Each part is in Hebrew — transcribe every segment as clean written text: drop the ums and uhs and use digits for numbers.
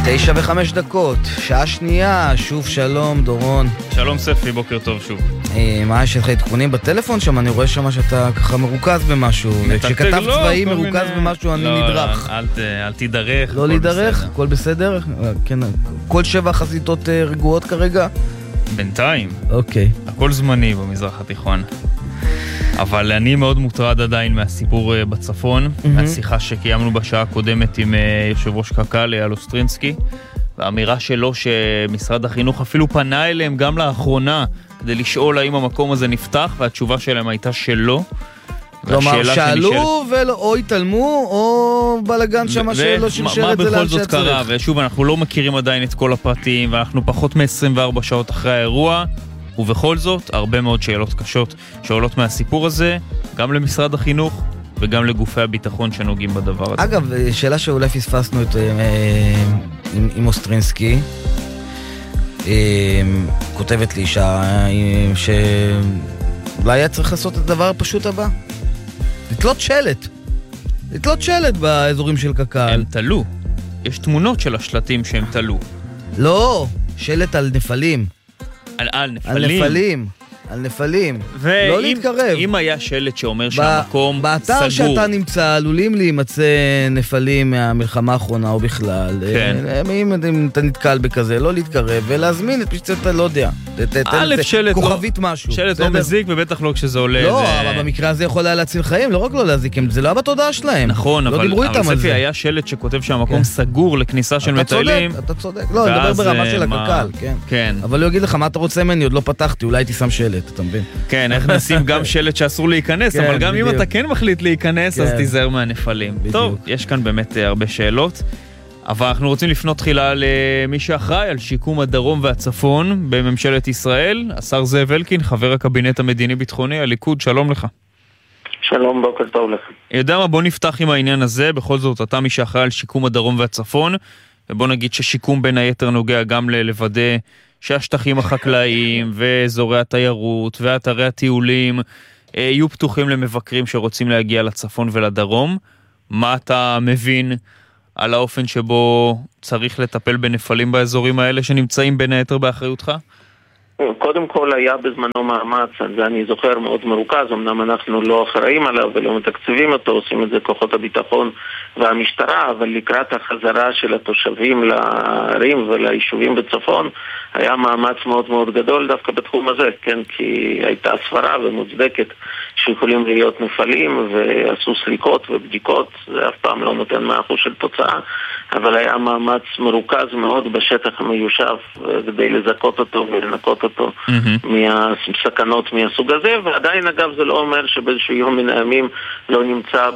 9:05, שעה שנייה, שוב שלום דורון. שלום ספי, בוקר טוב שוב. מה יש לך עדכונים בטלפון שם? אני רואה שם שאתה ככה מרוכז במשהו, וכשכתב צבאי מרוכז במשהו אני נדרך. אל תידרך. לא להידרך, הכל בסדר? כן, כל 7 חזיתות רגועות כרגע? בינתיים. אוקיי. הכל זמני במזרח התיכון. אבל אני מאוד מוטרד עדיין מהסיפור בצפון, מהשיחה שקיימנו בשעה הקודמת עם יושב ראש קק"ל, אייל אוסטרינסקי, והאמירה שלו שמשרד החינוך אפילו פנה אליהם גם לאחרונה כדי לשאול האם המקום הזה נפתח, והתשובה שלהם הייתה שלא. כלומר, שאלו או התעלמו, או בלגן שמה שלא שרשר את זה לאן שצריך. מה בכל זאת קרה? ושוב, אנחנו לא מכירים עדיין את כל הפרטים, ואנחנו פחות מ-24 שעות אחרי האירוע, ובכל זאת, הרבה מאוד שאלות קשות שעולות מהסיפור הזה, גם למשרד החינוך וגם לגופי הביטחון שנוגעים בדבר הזה. אגב, שאלה שאולי פספסנו עם אוסטרינסקי, כותבת לי אישה שאולי היה צריך לעשות את הדבר הפשוט הבא. לתלות שלט באזורים של קק"ל. הם תלו. יש תמונות של השלטים שהם תלו. לא, שלט על נפלים. על נפלים. לא להתקרב. אם היה שלט שאומר שהמקום סגור. באתר שאתה נמצא, עלולים להימצא נפלים מהמלחמה האחרונה או בכלל. כן. אם אתה נתקל בכזה, לא להתקרב ולהזמין את מי שאתה לא יודע. כוכבית משהו. שלט לא מזיק ובטח לא כשזה עולה. לא, אבל במקרה הזה יכול היה להציל חיים, לא רק לא להזיק, זה לא היה בתודעה שלהם. נכון, אבל ספי היה שלט שכותב שהמקום סגור לכניסה של מטיילים. אתה צודק. לא, אני מדבר ברמה של הקק"ל, כן. אבל הוא יגיד לך, מה אתה רוצה ממני? עוד לא פתחתי, אולי תשם שלט, אתה מבין? כן, איך נשים גם שלט שאסור להיכנס, אבל גם אם אתה כן מחליט להיכנס, אז תיזהר מהנפלים. טוב, יש כאן באמת הרבה שאלות, אבל אנחנו רוצים לפנות תחילה למי שאחראי על שיקום הדרום והצפון בממשלת ישראל, השר זאב אלקין, חבר הקבינט המדיני-ביטחוני, הליכוד, שלום לך. שלום, בוקר טוב לך. יודע מה, בוא נפתח עם העניין הזה, בכל זאת אתה מי שאחראי על שיקום הדרום והצפון, ובוא נגיד ששיקום בין היתר נוגע גם לוודא שהשטחים החקלאיים ואזורי התיירות ואתרי הטיולים יהיו פתוחים למבקרים שרוצים להגיע לצפון ולדרום. מה אתה מבין על האופן שבו צריך לטפל בנפלים באזורים האלה שנמצאים בין היתר באחריותך? קודם כל היה בזמנו מאמץ, זה אני זוכר מאוד מרוכז, אמנם אנחנו לא אחראים עליו ולא מתקציבים אותו, עושים את זה כוחות הביטחון והמשטרה, אבל לקראת החזרה של התושבים לערים וליישובים בצפון, היה מאמץ מאוד מאוד גדול דווקא בתחום הזה, כן, כי הייתה סברה ומוצדקת שיכולים להיות נפלים ועשו סריקות ובדיקות, זה אף פעם לא נותן 100% של תוצאה, אבל היה מאמץ מרוכז מאוד בשטח המיושב כדי לזכות אותו ולנקות אותו מהסכנות מהסוג הזה, ועדיין אגב זה לא אומר שבאיזשהו יום מן הימים לא נמצא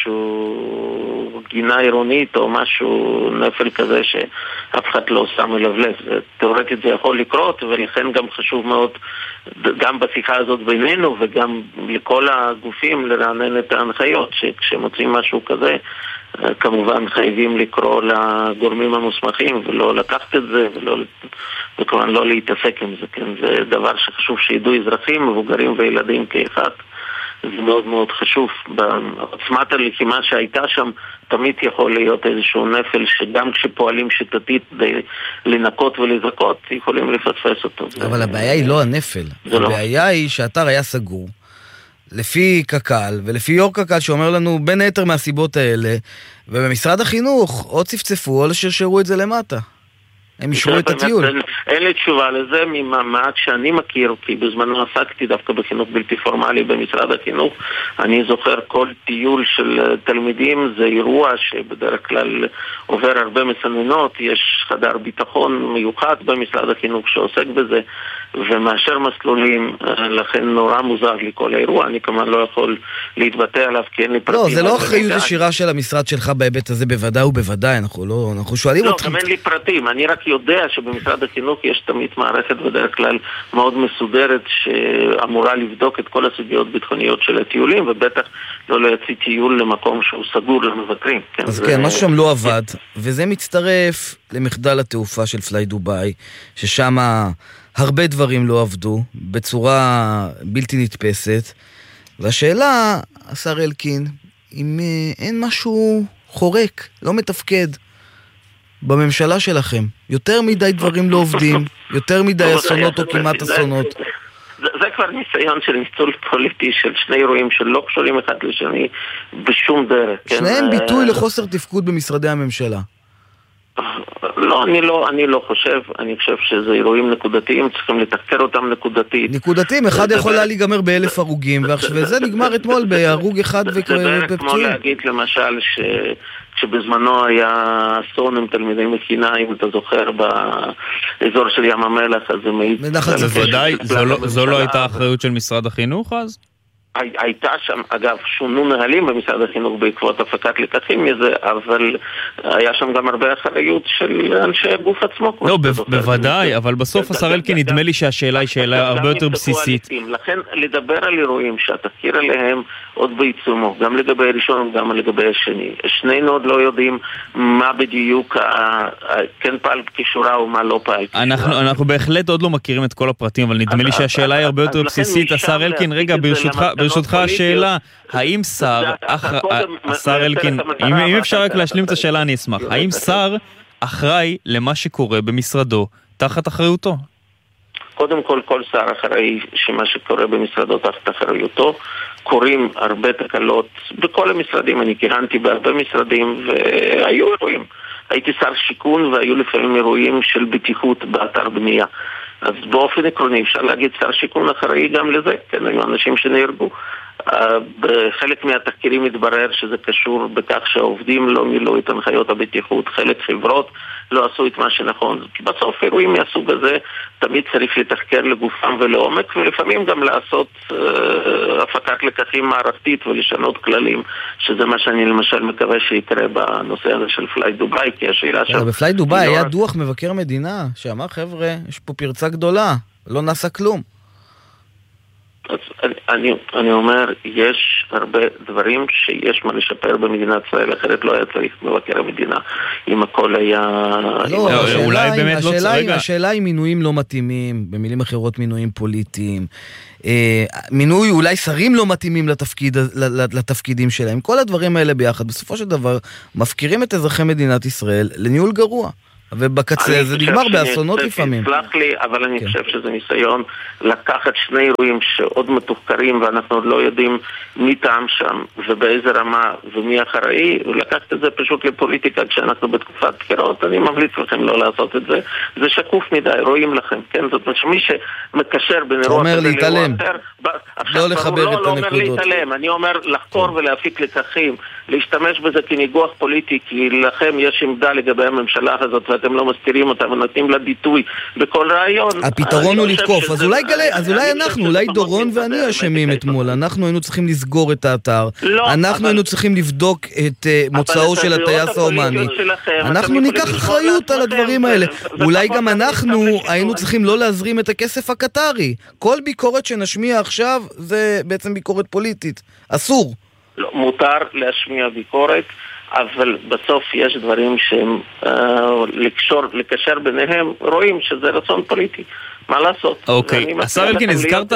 באיזשהו גינה עירונית או משהו נפל כזה שאף אחד לא שם אליו לב. תיאורטית זה יכול לקרות, ולכן גם חשוב מאוד גם בשיחה הזאת בינינו וגם לכל הגופים לרענן את ההנחיות שכשמוצאים משהו כזה כמובן חייבים לקרוא לגורמים המוסמכים ולא לקחת את זה וכמובן לא להתעסק עם זה, כן? זה דבר שחשוב שידעו אזרחים, מבוגרים וילדים כאחד. זה מאוד מאוד חשוב. בעוצמת הלחימה שהייתה שם תמיד יכול להיות איזשהו נפל שגם כשפועלים שיטתית לנקות ולזכות יכולים לפספס אותו. אבל הבעיה היא לא הנפל, הבעיה היא שהאתר היה סגור לפי קק"ל ולפי יו"ר קק"ל שאומר לנו בין היתר מהסיבות האלה, ובמשרד החינוך או צפצפו או שרשרו את זה למטה, הם ישרו את הטיול. אין לי תשובה לזה ממעט שאני מכיר, כי בזמנו עסקתי דווקא בחינוך בלתי פורמלי במשרד החינוך. אני זוכר כל טיול של תלמידים זה אירוע שבדרך כלל עובר הרבה מסננות, יש חדר ביטחון מיוחד במשרד החינוך שעוסק בזה, ומאשר מסלולים, לכן נורא מוזר לי כל האירוע, אני כמובן לא יכול להתבטא עליו כי אין לי פרטים. לא, זה לא אחריות ישירה של המשרד שלך בהיבט הזה, בוודאי ובוודאי, אנחנו שואלים אותך. לא, גם אין לי פרטים, אני רק יודע שבמשרד החינוך יש תמיד מערכת בדרך כלל מאוד מסודרת שאמורה לבדוק את כל הסוגיות ביטחוניות של הטיולים, ובטח לא להוציא טיול למקום שהוא סגור למבקרים. אז כן, משהו שם לא עבד, וזה מצטרף למחדל התעופה של פליי דוביי, ששם הרבה דברים לא עבדו בצורה בלתי נתפסת, והשאלה, השר אלקין, אם אין משהו חורק, לא מתפקד, בממשלה שלכם. יותר מדי דברים לא עובדים, יותר מדי אסונות או כמעט אסונות. זה כבר ניסיון של ניצול פוליטי של שני אירועים שלא קשורים אחד לשני בשום דרך. שניהם ביטוי לחוסר תפקוד במשרדי הממשלה. לא, אני לא חושב. אני חושב שזה אירועים נקודתיים, צריכים לתחקר אותם נקודתית. נקודתיים, אחד יכול להיגמר ב1,000 הרוגים, וזה נגמר אתמול בהרוג אחד ופצועים. זה בערך כמו להגיד למשל שבזמנו היה אסון עם תלמידי מכינה, אם אתה זוכר, באזור של ים המלח, אז זה מעיד. בוודאי, זו לא הייתה אחריות של משרד החינוך אז? הייתה שם, אגב, שונו נהלים במשרד החינוך בעקבות הפקת לקחים מזה, אבל היה שם גם הרבה אחריות של אנשי הגוף עצמו. לא, בוודאי, אבל בסוף השר אלקין נדמה לי שהשאלה היא שאלה הרבה יותר בסיסית. לכן לדבר על אירועים שהתחקיר עליהם עוד בעיצומו, גם לגבי הראשון וגם לגבי השני. שנינו עוד לא יודעים מה בדיוק כן פעל כשורה ומה לא פעל כשורה. אנחנו בהחלט עוד לא מכירים את כל הפרטים, אבל נדמה לי שהשאלה היא הרבה יותר בסיסית. השר אלקין, רגע, ברשותך השאלה, האם שר אלקין, אם אפשר רק להשלים את השאלה אני אשמח, האם שר אחראי למה שקורה במשרדו תחת אחריותו? קודם כל שר אחראי שמה שקורה במשרדו תחת אחריותו. קורים הרבה תקלות בכל המשרדים, אני כיהנתי בהרבה משרדים והיו אירועים. הייתי שר שיכון והיו לפעמים אירועים של בטיחות באתר בנייה. אז באופן עקרוני אפשר להגיד שר שיכון אחראי גם לזה, כן, היו אנשים שנהרגו. בחלק מהתחקירים התברר שזה קשור בכך שהעובדים לא מילאו את הנחיות הבטיחות, חלק חברות לא עשו את מה שנכון. כי בסוף אירועים מהסוג הזה תמיד צריך לתחקר לגופם ולעומק, ולפעמים גם לעשות הפקת לקחים מערכתית ולשנות כללים, שזה מה שאני למשל מקווה שיקרה בנושא הזה של פליי דוביי, כי השאלה שם... בפליי דוביי היה דוח מבקר מדינה שאמר, חבר'ה, יש פה פרצה גדולה, לא נעשה כלום. אז אני אומר, יש הרבה דברים שיש מה לשפר במדינת ישראל, אחרת לא היה צריך מבקר המדינה, אם הכל היה... לא, השאלה היא מינויים לא מתאימים, במילים אחרות מינויים פוליטיים, מינוי אולי שרים לא מתאימים לתפקידים שלהם, כל הדברים האלה ביחד, בסופו של דבר מפקירים את אזרחי מדינת ישראל לניהול גרוע. ובקצה זה נגמר באסונות לפעמים. סלח לי, אבל אני חושב שזה ניסיון לקחת שני אירועים שעוד מתוחקרים ואנחנו עוד לא יודעים מי טעם שם ובאיזה רמה ומי אחראי, ולקחת את זה פשוט לפוליטיקה כשאנחנו בתקופת בחירות. אני ממליץ לכם לא לעשות את זה, זה שקוף מדי, רואים לכם, כן? זאת אומרת שמי שמקשר בין אירוע כזה לאירוע אחר, לא לחבר את הנקודות. אני אומר לחקור ולהפיק לקחים, להשתמש בזה כניגוח פוליטי, כי לכם יש עמדה לגבי הממשלה הזאת ואתם לא מסתירים אותה ונותנים לה ביטוי בכל רעיון. הפתרון הוא לתקוף, אז אולי אנחנו, אולי דורון ואני אשמים אתמול, אנחנו היינו צריכים לסגור את האתר, אנחנו היינו צריכים לבדוק את מוצאו של הטייס האומני, אנחנו ניקח אחריות על הדברים האלה, ואולי גם אנחנו היינו צריכים לא להזרים את הכסף הקטרי. כל ביקורת שנשמיע עכשיו זה בעצם ביקורת פוליטית, אסור. לא, מותר להשמיע ביקורת, אבל בסוף יש דברים שהם לקשר ביניהם, רואים שזה רצון פוליטי. מה לעשות? אוקיי, השר אלקין, הזכרת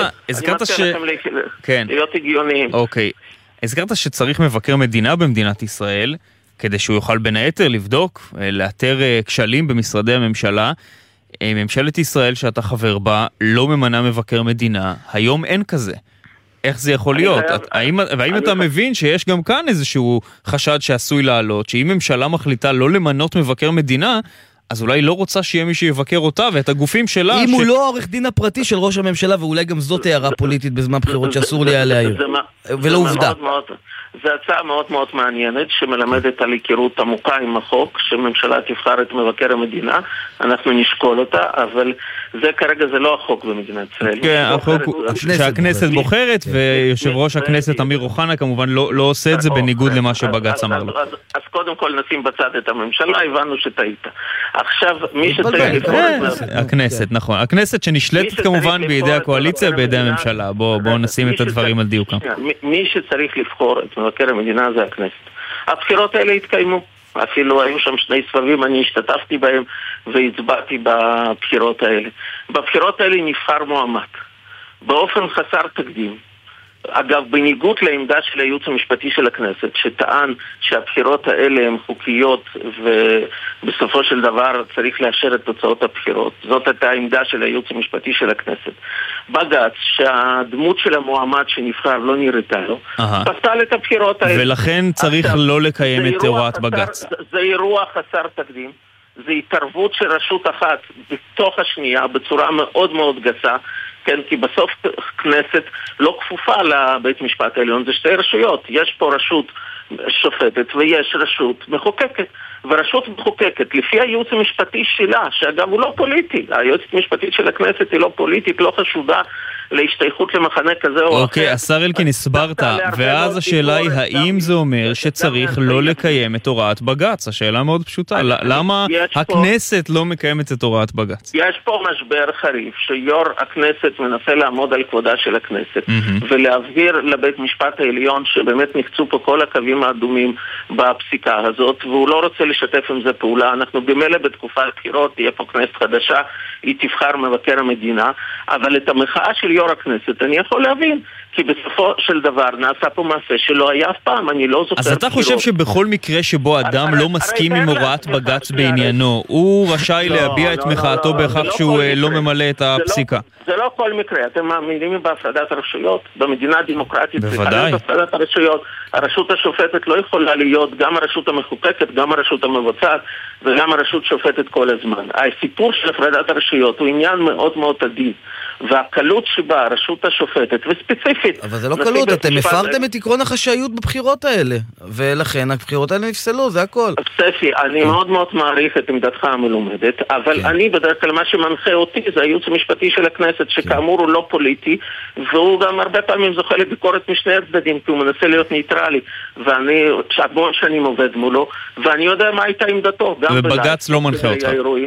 להיות הגיוניים. אוקיי, הזכרת שצריך מבקר מדינה במדינת ישראל, כדי שהוא יוכל בין היתר לבדוק, לאתר כשלים במשרדי הממשלה. ממשלת ישראל שאתה חבר בה לא ממנה מבקר מדינה, היום אין כזה. איך זה יכול להיות? והאם אתה מבין שיש גם כאן איזשהו חשד שעשוי לעלות, שאם ממשלה מחליטה לא למנות מבקר מדינה, אז אולי לא רוצה שיהיה מי שיבקר אותה ואת הגופים שלה... אם הוא לא העורך דין הפרטי של ראש הממשלה, ואולי גם זאת הערה פוליטית בזמן בחירות שאסור לי להעיר. ולא עובדה. זו הצעה מאוד מאוד מעניינת שמלמדת על היכרות עמוקה עם החוק, שממשלה תבחר את מבקר המדינה, אנחנו נשקול אותה, אבל זה כרגע זה לא החוק במדינת ישראל. כן, החוק שהכנסת בוחרת, ויושב ראש הכנסת אמיר אוחנה כמובן לא עושה את זה בניגוד למה שבג"ץ אמר לו. אז קודם כל נשים בצד את הממשלה, הבנו שטעית. עכשיו, מי שצריך לבחור את זה... הכנסת, נכון. הכנסת שנשלטת כמובן בידי הקואליציה ובידי הממשלה. בואו נשים את הדברים על דיוקם. מי שצריך לבחור את מבקר המדינה זה הכנסת. הבחירות האלה התקיימו. אפילו היו שם שני סבבים, אני השתתפתי בהם והצבעתי בבחירות האלה. בבחירות האלה נבחר מועמד. באופן חסר תקדים. אגב, בניגוד לעמדה של הייעוץ המשפטי של הכנסת, שטען שהבחירות האלה הן חוקיות ובסופו של דבר צריך לאשר את תוצאות הבחירות. זאת הייתה העמדה של הייעוץ המשפטי של הכנסת. בג"ץ, שהדמות של המועמד שנבחר לא נראתה לו, פסל את הבחירות האלה. ולכן צריך לא לקיים את הוראת בג"ץ. זה אירוע חסר תקדים. זה התערבות של רשות אחת בתוך השנייה בצורה מאוד מאוד גסה, כן, כי בסוף כנסת לא כפופה לבית משפט העליון, זה שתי רשויות. יש פה רשות שופטת ויש רשות מחוקקת. ורשות מחוקקת, לפי הייעוץ המשפטי שלה, שאגב הוא לא פוליטי, היועצת המשפטית של הכנסת היא לא פוליטית, לא חשודה להשתייכות למחנה כזה או אחר. אוקיי, השר אלקין, הסברת, ואז השאלה היא, האם זה אומר שצריך לא לקיים את הוראת בג"ץ? השאלה מאוד פשוטה, למה הכנסת לא מקיימת את הוראת בג"ץ? יש פה משבר חריף, שיו"ר הכנסת מנסה לעמוד על כבודה של הכנסת, ולהבהיר לבית משפט העליון שבאמת נחצו פה כל הקווים האדומים בפסיקה הזאת, והוא לא רוצה לשתף עם זה פעולה. אנחנו במילא בתקופה הבחירות, תהיה פה כנסת חדשה, היא תבחר מבקר המדינה, אבל את המחאה של יו"ר הכנסת אני יכול להבין, כי בסופו של דבר נעשה פה מעשה שלא היה אף פעם, אני לא זוכר. אז אתה חושב שבכל מקרה שבו אדם לא מסכים עם הוראת בג"ץ בעניינו, הוא רשאי להביע את מחאתו בכך שהוא לא ממלא את הפסיקה? זה לא כל מקרה. אתם מאמינים בהפרדת הרשויות? במדינה דמוקרטית בוודאי. בהפרדת הרשויות, הרשות השופטת לא יכולה להיות גם הרשות המחוקקת, גם הרשות המבצעת וגם הרשות שופטת כל הזמן. הסיפור של הפרדת הרשויות הוא עניין מאוד מאוד עדין, והקלות שבה הרשות השופטת, וספציפית... אבל זה לא קלות, אתם הפרתם את עקרון החשאיות בבחירות האלה, ולכן הבחירות האלה נפסלו, זה הכל. ספי, אני מאוד מאוד מעריך את עמדתך המלומדת, אבל אני בדרך כלל מה שמנחה אותי זה הייעוץ המשפטי של הכנסת, שכאמור הוא לא פוליטי, והוא גם הרבה פעמים זוכה לביקורת משני הצדדים, כי הוא מנסה להיות ניטרלי, ואני המון שנים עובד מולו, ואני יודע מה הייתה עמדתו. ובג"ץ לא מנחה אותך.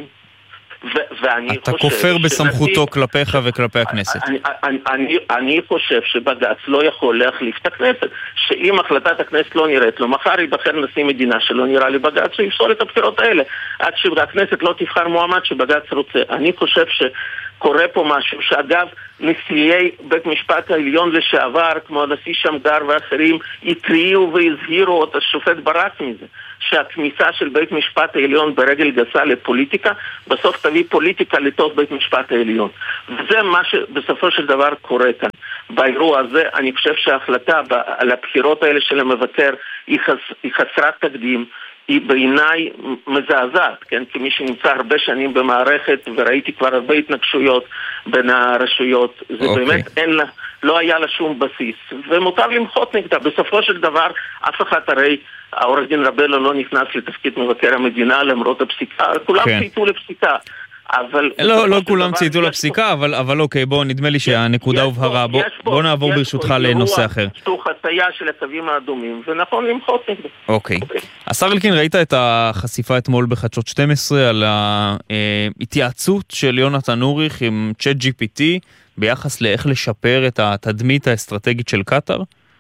אתה כופר בסמכותו כלפיך וכלפי הכנסת. אני חושב שבג"ץ לא יכול להחליף את הכנסת, שאם החלטת הכנסת לא נראית לו, מחר ייבחר נשיא מדינה שלא נראה לי בג"ץ, הוא יפסול את הבחירות האלה עד שהכנסת לא תבחר מועמד שבג"ץ רוצה. אני חושב שקורה פה משהו שאגב נשיאי בית משפט העליון לשעבר כמו הנשיא שמגר ואחרים התריעו והזהירו את השופט ברק מזה, שהכניסה של בית משפט העליון ברגל גסה לפוליטיקה בסוף תביא פוליטיקה לתוך בית משפט העליון, וזה מה שבסופו של דבר קורה כאן. באירוע הזה אני חושב שההחלטה על הבחירות האלה של המבקר היא חסרת תקדים, היא בעיניי מזעזעת, כן? כמי שנמצא הרבה שנים במערכת וראיתי כבר הרבה התנגשויות בין הרשויות, זה באמת אין לה, לא היה לה שום בסיס, ומותר למחות נגדה. בסופו של דבר אף אחד, הרי העורך דין רבלו לא נכנס לתפקיד מבקר המדינה למרות הפסיקה, כולם צייתו לפסיקה. לא כולם צייתו לפסיקה, אבל אוקיי, בוא, נדמה לי שהנקודה הובהרה. בוא נעבור ברשותך לנושא אחר. יש פה חצייה של הקווים האדומים, ונכון למחות נגדו. אוקיי. השר אלקין, ראית את החשיפה אתמול בחדשות 12 על ההתייעצות של יונתן אוריך עם ChatGPT ביחס לאיך לשפר את התדמית האסטרטגית של קטר?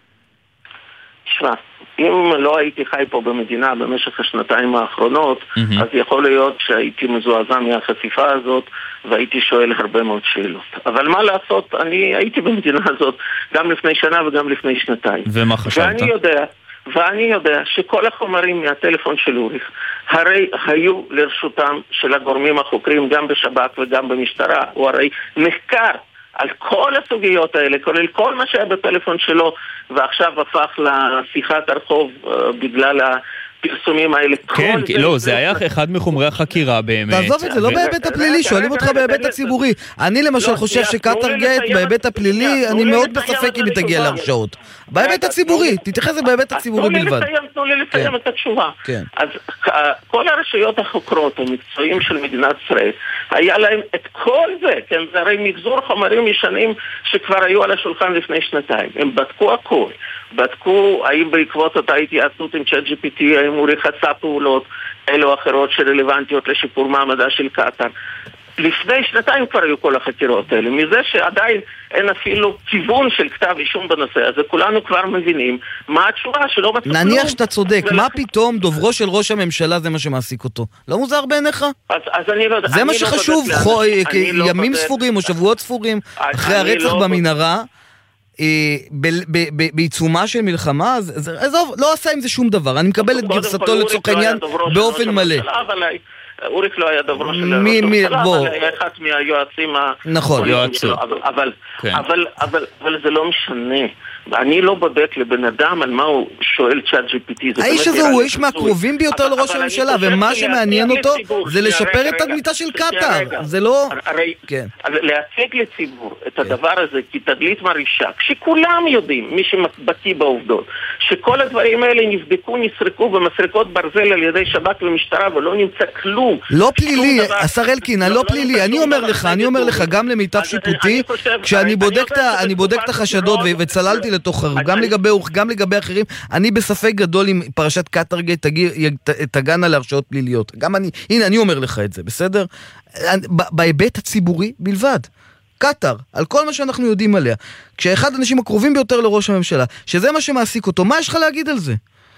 תשמע, אם לא הייתי חי פה במדינה במשך השנתיים האחרונות, אז יכול להיות שהייתי מזועזע מהחשיפה הזאת והייתי שואל הרבה מאוד שאלות. אבל מה לעשות, אני הייתי במדינה הזאת גם לפני שנה וגם לפני שנתיים. ומה חשבת? ואני יודע שכל החומרים מהטלפון של אוריך הרי היו לרשותם של הגורמים החוקרים גם בשב"כ וגם במשטרה. הוא הרי נחקר על כל הסוגיות האלה, כולל כל מה שהיה בטלפון שלו, ועכשיו הפך לשיחת הרחוב בגלל הפרסומים האלה. כן, לא, זה היה אחד מחומרי החקירה באמת. תעזוב את זה, לא בהיבט הפלילי, שואלים אותך בהיבט הציבורי. אני למשל חושב שקטר גייט בהיבט הפלילי, אני מאוד בספק אם היא תגיע להרשעות. בהיבט הציבורי, תתייחס בהיבט הציבורי בלבד. תנו לי לסיים את התשובה. אז כל הרשויות החוקרות המקצועיים של מדינת ישראל, היה להם את כל זה, כן, זה הרי מגזור חומרים ישנים שכבר היו על השולחן לפני שנתיים. הם בדקו הכל. בדקו האם בעקבות אותה התייעצות עם ChatGPT, האם הוא רחצה פעולות אלו אחרות שרלוונטיות לשיפור מעמדה של קטר. לפני שנתיים כבר היו כל החקירות האלה. מזה שעדיין אין אפילו כיוון של כתב אישום בנושא הזה, כולנו כבר מבינים מה התשובה שלא מצא כלום. נניח שאתה צודק, מה פתאום דוברו של ראש הממשלה זה מה שמעסיק אותו? לא מוזר בעיניך? אז אני לא יודע. זה מה שחשוב, ימים ספורים או שבועות ספורים אחרי הרצח במנהרה, בעיצומה של מלחמה, עזוב, לא עשה עם זה שום דבר. אני מקבל את גרסתו לצורך העניין באופן מלא. אוריק לא היה דוברו של ראש הממשלה, אבל היה אחד מהיועצים נכון, אבל זה לא משנה. אני לא בודק לבן אדם על מה הוא שואל צ'אט GPT. האיש הזה הוא איש מהקרובים ביותר לראש הממשלה, ומה שמעניין אותו זה לשפר את תדמיתה של קטר. זה לא... להציג לציבור את הדבר הזה כתגלית מרעישה, כשכולם יודעים, מי שבקיא בעובדות, שכל הדברים האלה נבדקו, נסרקו במסרקות ברזל על ידי שב"כ ומשטרה, ולא נמצא כלום. לא פלילי, השר אלקין, לא פלילי. אני אומר לך, גם למיטב שיפוטי, כשאני בודק את החשדות וצללתי לתוך גם לגבי אחרים, אני בספק גדול אם פרשת קטרגייט תגענה להרשעות פליליות. הנה, אני אומר לך את זה, בסדר? בהיבט הציבורי בלבד. קטר, על כל מה שאנחנו יודעים עליה. כשאחד האנשים הקרובים ביותר לראש הממשלה, שזה מה שמעסיק אותו, מה יש לך להגיד על זה?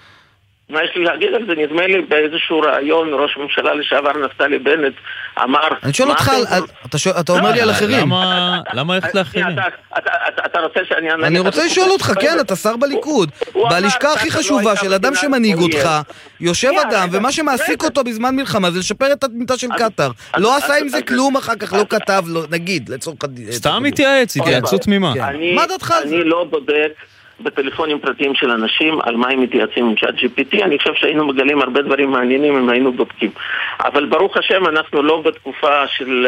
מה יש לי להגיד על זה? נדמה לי באיזשהו רעיון ראש ממשלה לשעבר נפתלי בנט אמר... אני שואל אותך, אתה אומר לי על אחרים. למה הלכת לאחרים? אתה רוצה שאני... אני רוצה לשאול אותך, כן, אתה שר בליכוד. בלשכה הכי חשובה של אדם שמנהיג אותך, יושב אדם, ומה שמעסיק אותו בזמן מלחמה זה לשפר את התדמיתה של קטר. לא עשה עם זה כלום אחר כך, לא כתב, נגיד, לצורך... סתם התייעצות תמימה. מה דעתך על זה? אני לא בודק בטלפונים פרטיים של אנשים על מה הם מתייעצים עם צ'אט GPT. אני חושב שהיינו מגלים הרבה דברים מעניינים אם היינו בודקים. אבל ברוך השם אנחנו לא בתקופה של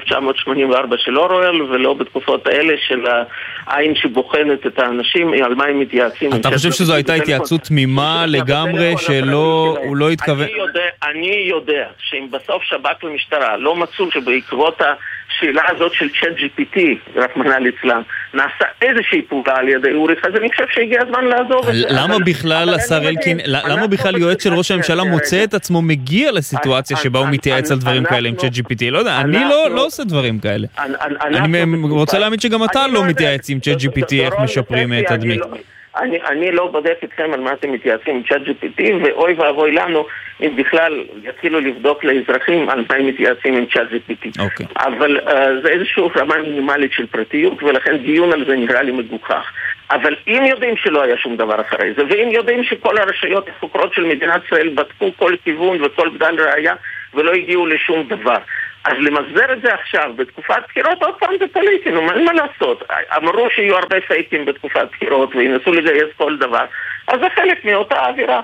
1984 של אורוול, ולא בתקופות האלה של העין שבוחנת את האנשים על מה הם מתייעצים. אתה חושב שזו הייתה התייעצות תמימה לגמרי שהוא לא התכוון? אני יודע שאם בסוף שב"כ ומשטרה לא מצאו שבעקבות השאלה הזאת של צ'אט GPT, רחמנא ליצלן, נעשה איזושהי פעולה על ידי אוריק, אז אני חושב שהגיע הזמן לעזוב את זה. למה בכלל, השר אלקין, למה בכלל יועץ של ראש הממשלה מוצא את עצמו מגיע לסיטואציה שבה הוא מתייעץ על דברים כאלה עם צ'אט GPT? לא יודע, אני לא עושה דברים כאלה. אני רוצה להאמין שגם אתה לא מתייעץ עם צ'אט GPT איך משפרים תדמית. אני לא בודק אתכם על מה אתם מתייעצים עם צ'אט GPT, ואוי ואבוי לנו אם בכלל יתחילו לבדוק לאזרחים על מה הם מתייעצים עם צ'אט GPT. אבל זה איזשהו רמה מינימלית של פרטיות, ולכן דיון על זה נראה לי מגוחך. אבל אם יודעים שלא היה שום דבר אחרי זה, ואם יודעים שכל הרשויות החוקרות של מדינת ישראל בדקו כל כיוון וכל בדל ראיה ולא הגיעו לשום דבר, אז למזר את זה עכשיו, בתקופת בחירות, עוד פעם זה פוליטי, אין מה לעשות. אמרו שיהיו הרבה פייקים בתקופת בחירות וינסו לגייס כל דבר, אז זה חלק מאותה אווירה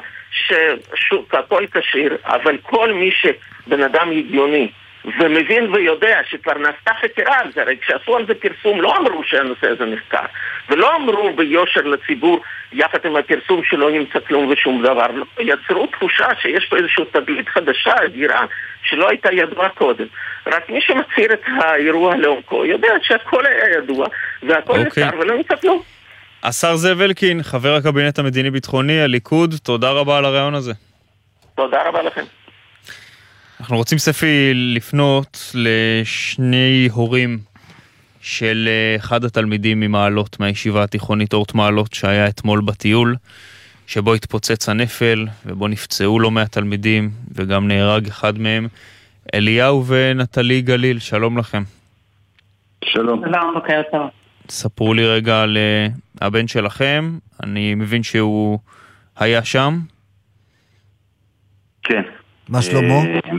שהכל קשיר, אבל כל מי שבן אדם הגיוני ומבין ויודע שכבר נעשתה חקירה על זה, הרי כשעשו על זה פרסום לא אמרו שהנושא הזה נחקר, ולא אמרו ביושר לציבור יחד עם הפרסום שלא נמצא כלום ושום דבר, יצרו תחושה שיש פה איזושהי תגלית חדשה, אדירה, שלא הייתה ידועה קודם. רק מי שמצהיר את האירוע לעומקו יודע שהכל היה ידוע והכל נחקר ולא נמצא כלום. השר זאב אלקין, חבר הקבינט המדיני-ביטחוני, הליכוד, תודה רבה על הרעיון הזה. תודה רבה לכם. אנחנו רוצים ספי לפנות לשני הורים של אחד התלמידים ממעלות, מהישיבה התיכונית אורט מעלות, שהיה אתמול בטיול, שבו התפוצץ הנפל ובו נפצעו לא מהתלמידים וגם נהרג אחד מהם. אליהו ונטלי גליל, שלום לכם. שלום. שלום, בוקר טוב. ספרו לי רגע על הבן שלכם, אני מבין שהוא היה שם. כן. מה שלמה?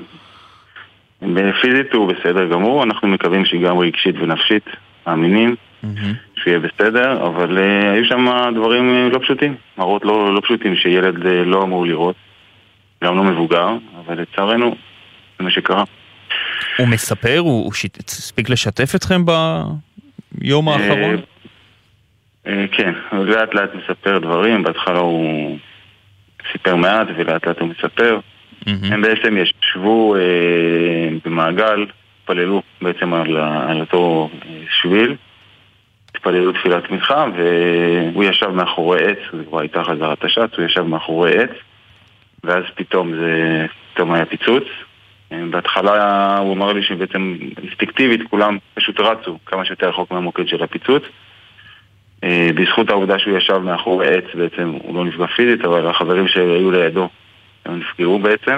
פיזית הוא בסדר גמור, אנחנו מקווים שגם רגשית ונפשית, מאמינים שיהיה בסדר, אבל היו שם דברים לא פשוטים, מראות לא פשוטים שילד לא אמור לראות, גם לא מבוגר, אבל לצערנו זה מה שקרה. הוא מספר, הוא הספיק לשתף אתכם ביום האחרון? כן, הוא לאט לאט מספר דברים, בהתחלה הוא סיפר מעט ולאט לאט הוא מספר. הם בעצם ישבו במעגל, התפללו בעצם על אותו שביל, התפללו תפילת מנחה, והוא ישב מאחורי עץ, זה כבר הייתה חזרת השץ, הוא ישב מאחורי עץ, ואז פתאום היה פיצוץ. בהתחלה הוא אמר לי שבעצם אינסטינקטיבית כולם פשוט רצו כמה שיותר רחוק מהמוקד של הפיצוץ. בזכות העובדה שהוא ישב מאחורי עץ בעצם הוא לא נפגע פיזית, אבל החברים שהיו לידו הם נפגעו בעצם.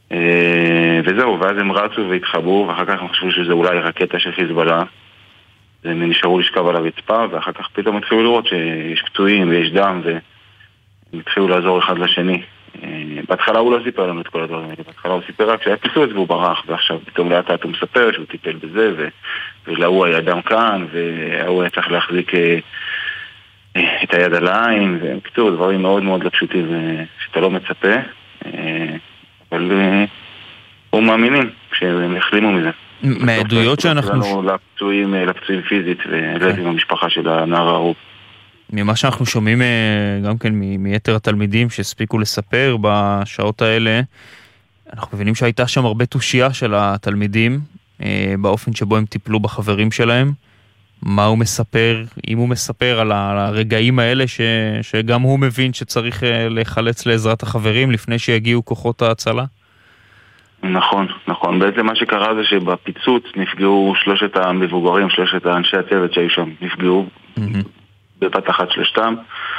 וזהו, ואז הם רצו והתחבאו, ואחר כך הם חשבו שזה אולי רקטה של חיזבאללה. הם נשארו לשכב על הרצפה, ואחר כך פתאום התחילו לראות שיש פצועים ויש דם, והם התחילו לעזור אחד לשני. בהתחלה הוא לא סיפר לנו את כל הדברים, בהתחלה הוא סיפר רק שהיה פיצוץ והוא ברח, ועכשיו פתאום לאט לאט הוא מספר שהוא טיפל בזה, ולהוא היה דם כאן, והוא היה צריך להחזיק את היד על העין, ובקיצור, דברים מאוד מאוד לא פשוטים שאתה לא מצפה, אבל הוא מאמינים שהם יחלימו מזה. מהעדויות שאנחנו... לפצועים פיזית, ולזה עם המשפחה של הנער ההרוג. ממה שאנחנו שומעים גם כן מיתר התלמידים שהספיקו לספר בשעות האלה, אנחנו מבינים שהייתה שם הרבה תושייה של התלמידים, באופן שבו הם טיפלו בחברים שלהם. מה הוא מספר, אם הוא מספר על הרגעים האלה שגם הוא מבין שצריך לחלץ לעזרת החברים לפני שיגיעו כוחות ההצלה? נכון, נכון. בעצם מה שקרה זה שבפיצוץ נפגעו שלושת המבוגרים, שלושת האנשי הצוות שהיו שם, נפגעו בבת אחת שלושתם,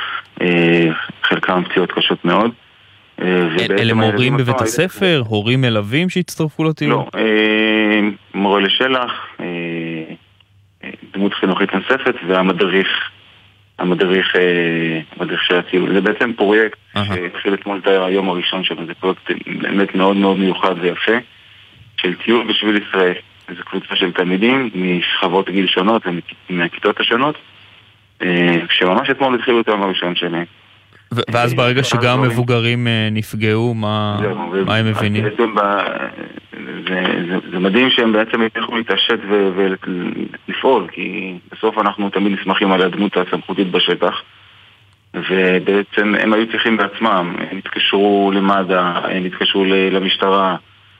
חלקם פציעות קשות מאוד. אלה מורים בבית הספר? הורים מלווים שהצטרפו לטיול? לא, מורה לשלח, דמות חינוכית נוספת, והמדריך של הטיול. זה בעצם פרויקט שהתחיל אתמול את היום הראשון שלנו. זה פרויקט באמת מאוד מאוד מיוחד ויפה של טיול בשביל ישראל. זו קבוצה של תלמידים משכבות גיל שונות ומהכיתות השונות, שממש אתמול התחילו את היום הראשון שלהם. ואז ברגע שגם מבוגרים נפגעו, מה הם מבינים? זה מדהים שהם בעצם יכולים להתעשת ולפעול, כי בסוף אנחנו תמיד נסמכים על הדמות הסמכותית בשטח, ובעצם הם היו צריכים בעצמם, הם התקשרו למד"א, הם התקשרו למשטרה,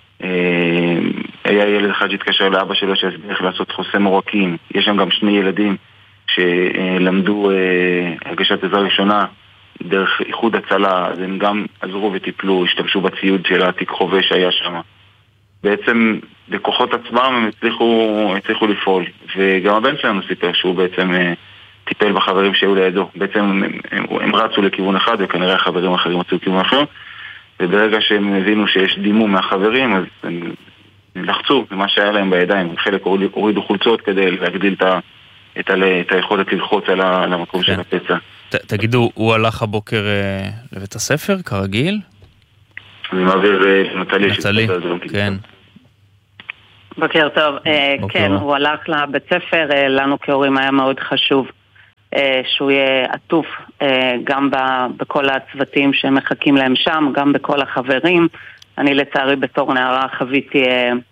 היה ילד אחד שהתקשר לאבא שלו שהסביר איך לעשות חוסם עורקים, יש שם גם שני ילדים שלמדו הגשת עזרה ראשונה דרך איחוד הצלה, אז הם גם עזרו וטיפלו, השתמשו בציוד של התיק חובש שהיה שם. בעצם בכוחות עצמם הם הצליחו לפעול, וגם הבן שלנו סיפר שהוא בעצם טיפל בחברים שהיו לידו. בעצם הם רצו לכיוון אחד, וכנראה החברים האחרים רצו לכיוון אחר, וברגע שהם הבינו שיש דימום מהחברים, אז הם לחצו במה שהיה להם בידיים, חלק הורידו חולצות כדי להגדיל את היכולת ללחוץ על המקום של הפצע. תגידו, הוא הלך הבוקר לבית הספר, כרגיל? אני מעביר נטלי. כן. בוקר טוב. כן, הוא הלך לבית ספר, לנו כהורים היה מאוד חשוב שהוא יהיה עטוף גם בכל הצוותים שמחכים להם שם, גם בכל החברים. אני לצערי בתור נערה חוויתי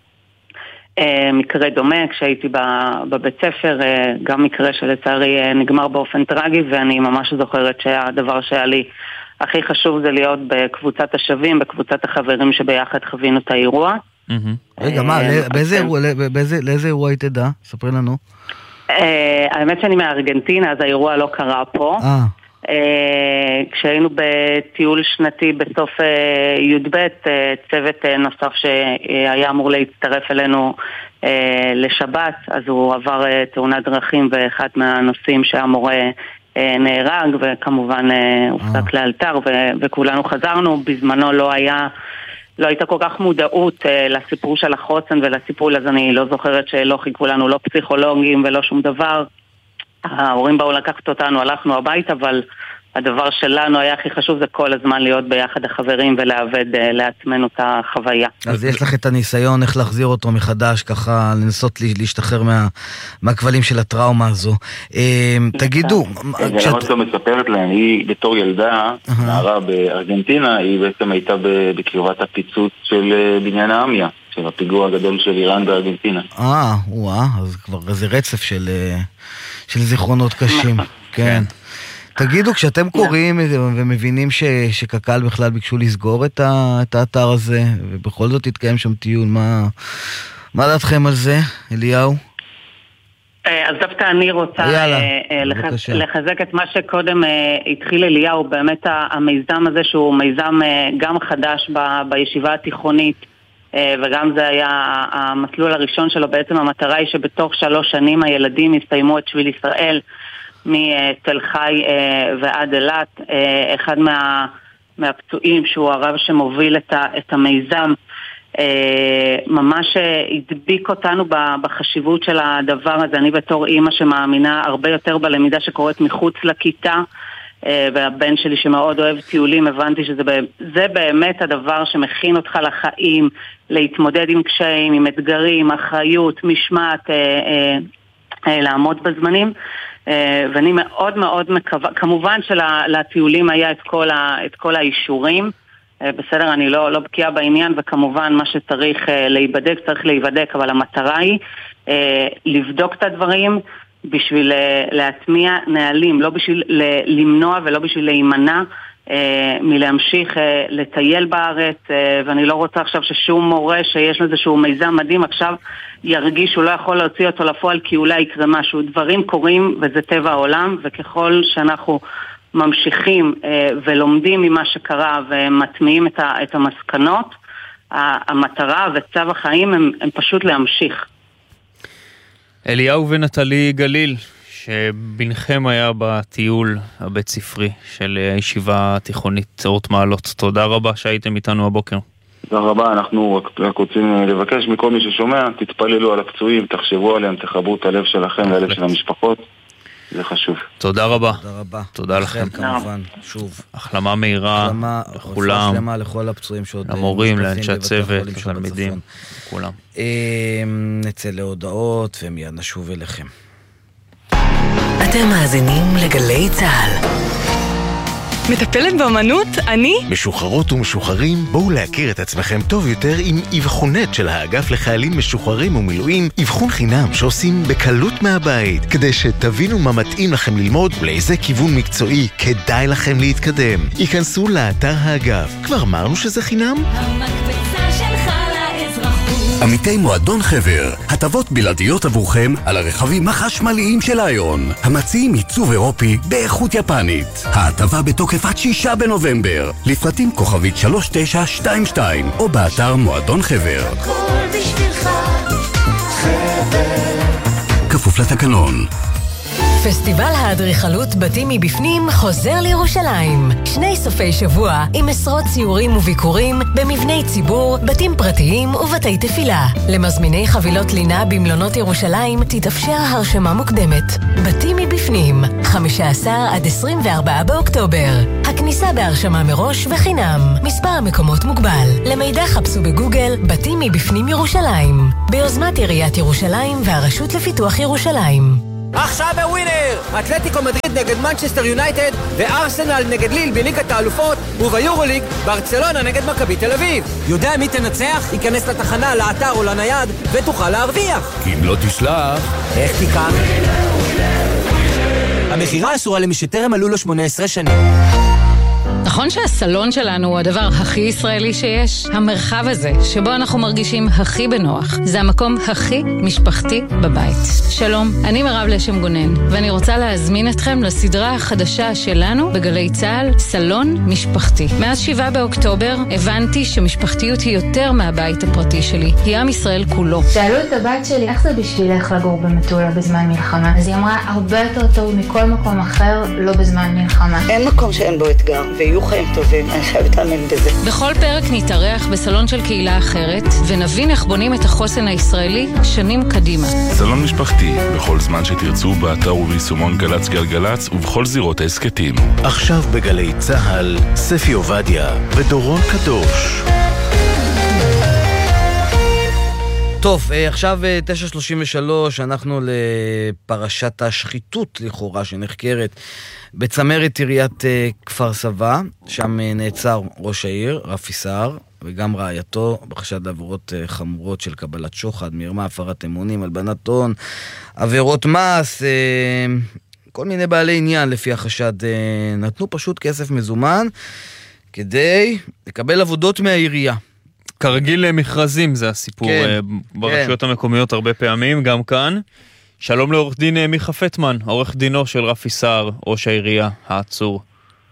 מקרה דומה כשהייתי בבית ספר, גם מקרה שלצערי נגמר באופן טרגי, ואני ממש זוכרת שהדבר שהיה לי הכי חשוב זה להיות בקבוצת השווים, בקבוצת החברים שביחד חווינו את האירוע. רגע, מה, לאיזה אירוע היית עדה? ספרי לנו. האמת שאני מארגנטינה, אז האירוע לא קרה פה. כשהיינו בטיול שנתי בסוף י"ב, צוות נוסף שהיה אמור להצטרף אלינו לשבת, אז הוא עבר תאונת דרכים, ואחד מהנושאים שהמורה נהרג, וכמובן הופסק לאלתר, וכולנו חזרנו. בזמנו לא הייתה כל כך מודעות לסיפור של החוסן ולסיפור, אז אני לא זוכרת שלא חיכו לנו לא פסיכולוגים ולא שום דבר. ההורים באו לקחת אותנו, הלכנו הביתה, אבל הדבר שלנו היה הכי חשוב זה כל הזמן להיות ביחד החברים ולעבד לעצמנו את החוויה. אז יש לך את הניסיון איך להחזיר אותו מחדש, ככה לנסות להשתחרר מהכבלים של הטראומה הזו. תגידו, אני עוד לא מספרת להם, היא בתור ילדה, נערה בארגנטינה, היא בעצם הייתה בקרבת הפיצוץ של בניין האמיה, של הפיגוע הגדול של איראן בארגנטינה. אז כבר איזה רצף של זיכרונות קשים. כן. תגידו, כשאתם קוראים ומבינים שקק"ל בכלל ביקשו לסגור את האתר הזה, ובכל זאת התקיים שם טיול, מה דעתכם על זה, אליהו? אז דווקא אני רוצה לחזק את מה שקודם התחיל אליהו, באמת המיזם הזה שהוא מיזם גם חדש בישיבה התיכונית, וגם זה היה המסלול הראשון שלו. בעצם המטרה היא שבתוך 3 שנים הילדים יסיימו את שביל ישראל, מתל חי ועד אילת. אחד מהפצועים שהוא הרב שמוביל את המיזם ממש הדביק אותנו בחשיבות של הדבר הזה. אני בתור אימא שמאמינה הרבה יותר בלמידה שקורית מחוץ לכיתה, והבן שלי שמאוד אוהב טיולים, הבנתי שזה באמת הדבר שמכין אותך לחיים, להתמודד עם קשיים, עם אתגרים, אחריות, משמעת, לעמוד בזמנים. ואני מאוד מאוד מקווה, כמובן שלטיולים היה את כל האישורים, בסדר, אני לא בקיאה בעניין, וכמובן מה שצריך להיבדק, צריך להיבדק, אבל המטרה היא לבדוק את הדברים, בשביל להטמיע נהלים, לא בשביל למנוע ולא בשביל להימנע מלהמשיך לטייל בארץ, ואני לא רוצה עכשיו ששום מורה שיש לזה שהוא מיזם מדהים עכשיו ירגיש שהוא לא יכול להוציא אותו לפועל כי אולי יקרה משהו. דברים קורים וזה טבע העולם, וככל שאנחנו ממשיכים ולומדים ממה שקרה ומטמיעים את המסקנות, המטרה וצו החיים הם פשוט להמשיך. אליהו ונטלי גליל, שבנכם היה בטיול הבית ספרי של הישיבה התיכונית אורט מעלות. תודה רבה שהייתם איתנו הבוקר. תודה רבה, אנחנו רק רוצים לבקש מכל מי ששומע, תתפללו על הפצועים, תחשבו עליהם, תחברו את הלב שלכם והלב של המשפחות, זה חשוב. תודה רבה. תודה רבה. תודה לכם. כמובן, שוב. החלמה מהירה לכולם. החלמה לכל הפצועים שעוד... למורים, לאנשי הצוות, לתלמידים, לכולם. נצא להודעות ומיד נשוב אליכם. אתם מאזינים לגלי צהל. מטפלת באמנות, אני? משוחררות ומשוחררים, בואו להכיר את עצמכם טוב יותר עם אבחונת של האגף לחיילים משוחררים ומילואים, אבחון חינם שעושים בקלות מהבית, כדי שתבינו מה מתאים לכם ללמוד ולאיזה כיוון מקצועי כדאי לכם להתקדם. היכנסו לאתר האגף. כבר אמרנו שזה חינם? המקבצה שלך לאזרחות. עמיתי מועדון חבר, הטבות בלעדיות עבורכם על הרכבים החשמליים של איון, המציעים עיצוב אירופי באיכות יפנית. ההטבה בתוקף עד 6 בנובמבר, לפרטים כוכבית 3922 או באתר מועדון חבר. הכל בשבילך, חבר. כפוף לתקנון. פסטיבל האדריכלות בתים מבפנים חוזר לירושלים. 2 סופי שבוע עם עשרות ציורים וביקורים במבני ציבור, בתים פרטיים ובתי תפילה. למזמיני חבילות לינה במלונות ירושלים תתאפשר הרשמה מוקדמת. בתים מבפנים, 15 עד 24 באוקטובר. הכניסה בהרשמה מראש וחינם. מספר המקומות מוגבל. למידע חפשו בגוגל בתים מבפנים ירושלים. ביוזמת עיריית ירושלים והרשות לפיתוח ירושלים. עכשיו בווינר! אתלטיקו מדריד נגד מנצ'סטר יונייטד וארסנל נגד ליל בליגת האלופות, וביורוליג ברצלונה נגד מכבי תל אביב. יודע מי תנצח? ייכנס לתחנה, לאתר או לנייד ותוכל להרוויח. כי אם לא תשלח... איך תיקח? המחירה אסורה למי שטרם מלאו לו 18 שנים. נכון שהסלון שלנו הוא הדבר הכי ישראלי שיש? המרחב הזה, שבו אנחנו מרגישים הכי בנוח, זה המקום הכי משפחתי בבית. שלום, אני מירב לשם גונן, ואני רוצה להזמין אתכם לסדרה החדשה שלנו בגלי צהל, סלון משפחתי. מאז 7 באוקטובר הבנתי שמשפחתיות היא יותר מהבית הפרטי שלי, היא עם ישראל כולו. שאלו את הבת שלי, איך זה בשבילך לגור במטולה בזמן מלחמה? אז היא אמרה, הרבה יותר טוב מכל מקום אחר, לא בזמן מלחמה. אין מקום שאין בו אתגר, ויהיו חיים טובים, אני חייבת להאמין בזה. בכל פרק נתארח בסלון של קהילה אחרת, ונבין איך בונים את החוסן הישראלי שנים קדימה. סלון משפחתי, בכל זמן שתרצו, באתר וביישומון גלץ גלגלץ, ובכל זירות העסקתים. עכשיו בגלי צהל, ספי עובדיה ודורון קדוש. טוב, עכשיו 9:33, אנחנו לפרשת השחיתות לכאורה שנחקרת בצמרת עיריית כפר סבא, שם נעצר ראש העיר, רפי סער, וגם רעייתו, בחשד לעבירות חמורות של קבלת שוחד, מרמה, הפרת אמונים, הלבנת הון, עבירות מס, כל מיני בעלי עניין לפי החשד, נתנו פשוט כסף מזומן כדי לקבל עבודות מהעירייה. כרגיל מכרזים זה הסיפור, כן, ברשויות כן. המקומיות הרבה פעמים, גם כאן. שלום לעורך דין מיכה פטמן, עורך דינו של רפי סער, ראש העירייה, העצור.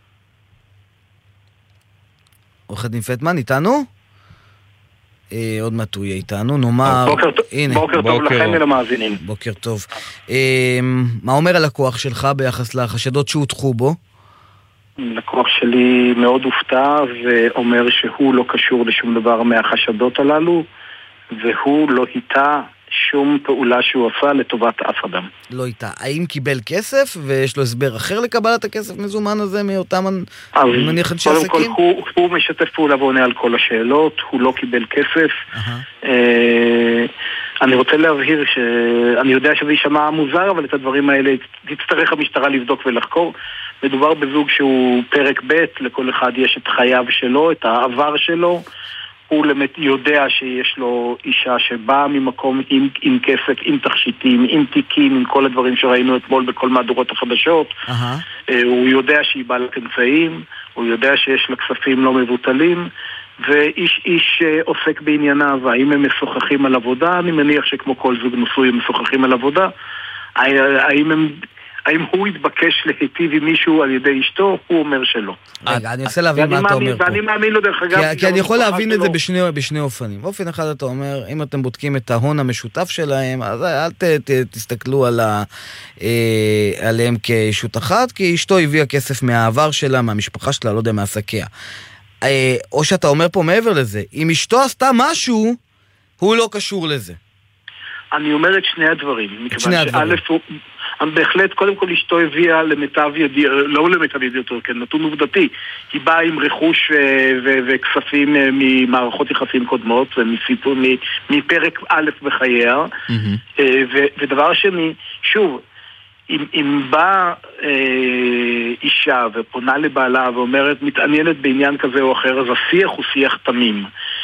עורך דין פטמן, איתנו? עוד מעט הוא יהיה איתנו, נאמר... בוקר טוב לכם ולמאזינים. בוקר טוב. מה אומר הלקוח שלך ביחס לחשדות שהוטחו בו? לקוח שלי מאוד הופתע ואומר שהוא לא קשור לשום דבר מהחשדות הללו, והוא לא היטה שום פעולה שהוא עשה לטובת אף אדם. לא היטה. האם קיבל כסף ויש לו הסבר אחר לקבלת הכסף מזומן הזה מאותם מניח אנשי עסקים? קודם כל הוא משתף פעולה ועונה על כל השאלות, הוא לא קיבל כסף. אני רוצה להבהיר שאני יודע שזה יישמע מוזר, אבל את הדברים האלה תצטרך המשטרה לבדוק ולחקור. מדובר בזוג שהוא פרק ב', לכל אחד יש את חייו שלו, את העבר שלו. הוא יודע שיש לו אישה שבאה ממקום עם כסף, עם תכשיטים, עם תיקים, עם כל הדברים שראינו אתמול בכל מהדורות החדשות. הוא יודע שהיא בעלת אמצעים, הוא יודע שיש לה כספים לא מבוטלים, ואיש עוסק בענייניו. האם הם משוחחים על עבודה? אני מניח שכמו כל זוג נשוי הם משוחחים על עבודה. האם הוא התבקש להיטיב עם מישהו על ידי אשתו? הוא אומר שלא. רגע, אני אנסה להבין מה אתה אומר פה. ואני מאמין לו דרך אגב. כי אני יכול להבין את זה בשני אופנים. באופן אחד אתה אומר, אם אתם בודקים את ההון המשותף שלהם, אז אל תסתכלו עליהם כישות אחת, כי אשתו הביאה כסף מהעבר שלה, מהמשפחה שלה, לא יודע, מעסקיה. או שאתה אומר פה מעבר לזה, אם אשתו עשתה משהו, הוא לא קשור לזה. אני אומר את שני הדברים. בהחלט, קודם כל אשתו הביאה למיטב ידיעתו, לא למיטב ידיעתו, כן, נתון עובדתי. היא באה עם רכוש וכספים ממערכות יחסים קודמות, מפרק א' בחייה. ודבר שני, שוב, אם באה אישה ופונה לבעלה ואומרת, מתעניינת בעניין כזה או אחר, אז השיח הוא שיח תמים.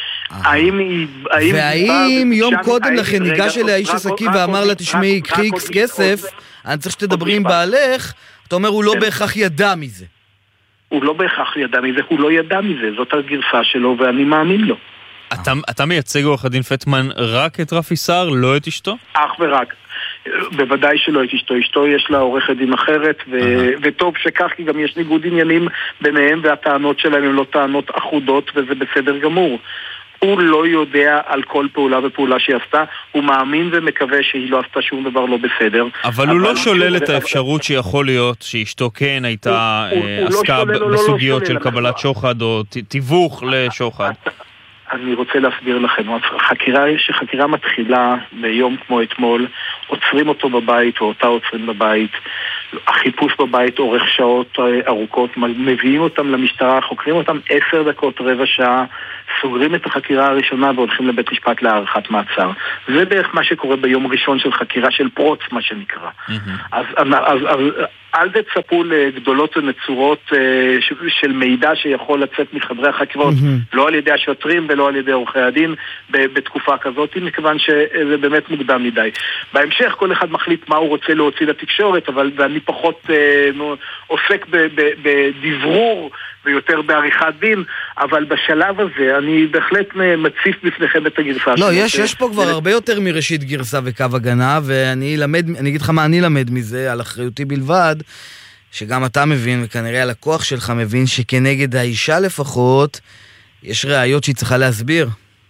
והאם יום קודם לכן ניגש אליה איש עסקים ואמר לה, תשמעי, קחי איקס כסף, אני צריך שתדברי עם בעלך, אתה אומר, הוא לא בהכרח ידע מזה. הוא לא בהכרח ידע מזה, הוא לא ידע מזה, זאת הגרסה שלו ואני מאמין לו. אתה מייצג עורך הדין פטמן רק את רפי סער, לא את אשתו? אך ורק. בוודאי שלא את אשתו. אשתו יש לה עורכת דין אחרת, וטוב שכך, כי גם יש ניגוד עניינים ביניהם, והטענות שלהם הן לא טענות אחודות, וזה בסדר גמור. הוא לא יודע על כל פעולה ופעולה שהיא עשתה, הוא מאמין ומקווה שהיא לא עשתה שום דבר לא בסדר. אבל הוא לא שולל את האפשרות שיכול להיות שאשתו כן הייתה עסקה בסוגיות של קבלת שוחד או תיווך לשוחד. אני רוצה להסביר לכם, חקירה מתחילה ביום כמו אתמול, עוצרים אותו בבית או אותה עוצרים בבית, החיפוש בבית אורך שעות ארוכות, מביאים אותם למשטרה, חוקרים אותם 10 דקות, רבע שעה, סוגרים את החקירה הראשונה והולכים לבית משפט להארכת מעצר. זה בערך מה שקורה ביום ראשון של חקירה של פרוץ, מה שנקרא. אז אל תצפו לגדולות ונצורות של מידע שיכול לצאת מחדרי החקירות, לא על ידי השוטרים ולא על ידי עורכי הדין בתקופה כזאת, מכיוון שזה באמת מוקדם מדי. בהמשך כל אחד מחליט מה הוא רוצה להוציא לתקשורת, ואני פחות עוסק בדברור ויותר בעריכת דין, אבל בשלב הזה אני בהחלט מציף בפניכם את הגרסה. לא, יש פה כבר הרבה יותר מראשית גרסה וקו הגנה, ואני אגיד לך מה אני למד מזה, על אחריותי בלבד, שגם אתה מבין, וכנראה הלקוח שלך מבין, שכנגד האישה לפחות, יש ראיות שהיא צריכה להסביר.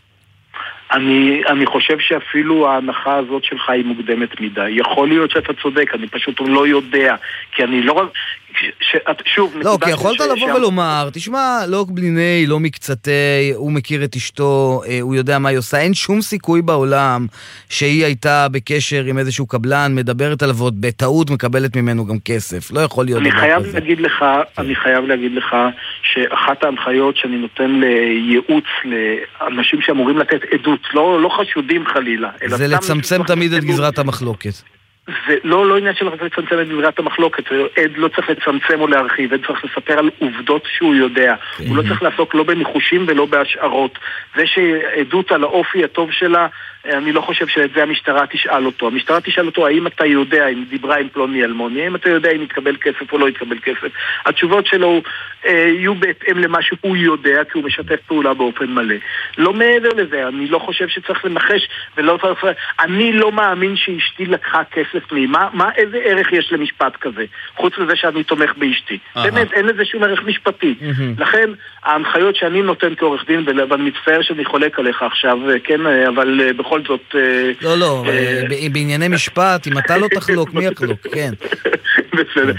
אני חושב שאפילו ההנחה הזאת שלך היא מוקדמת מדי. יכול להיות שאתה צודק, אני פשוט לא יודע, כי אני לא... שוב, לא, כי יכולת לבוא ולומר, תשמע, לא בליני, לא מקצתי, הוא מכיר את אשתו, הוא יודע מה היא עושה, אין שום סיכוי בעולם שהיא הייתה בקשר עם איזשהו קבלן, מדברת עליו ועוד בטעות מקבלת ממנו גם כסף, לא יכול להיות דבר כזה. אני חייב להגיד לך שאחת ההנחיות שאני נותן לייעוץ לאנשים שאמורים לתת עדות, לא חשודים חלילה, זה לצמצם תמיד את גזרת המחלוקת. זה לא עניין של לצמצם את גזרת המחלוקת, עד לא צריך לצמצם או להרחיב, עד צריך לספר על עובדות שהוא יודע, הוא לא צריך לעסוק לא בניחושים ולא בהשערות. זה שעדות על האופי הטוב שלה, אני לא חושב שאת זה המשטרה תשאל אותו. המשטרה תשאל אותו, האם אתה יודע, אם דיברה עם פלוני אלמוני, האם אתה יודע אם יתקבל כסף או לא יתקבל כסף. התשובות שלו יהיו בהתאם למה שהוא יודע, כי הוא משתף פעולה באופן מלא. לא מעבר לזה, אני לא חושב שצריך למחש, אני לא מאמין שאשתי לקחה כסף לי. איזה ערך יש למשפט כזה? חוץ לזה שאני תומך באשתי. באמת, אין לזה שום ערך משפטי. לכן, ההנחיות שאני נותן כעורך דין, ואני מצטער שאני חולק עליך עכשיו, כן, אבל בכל זאת... לא, בענייני משפט, אם אתה לא תחלוק, מי יחלוק? כן. בסדר.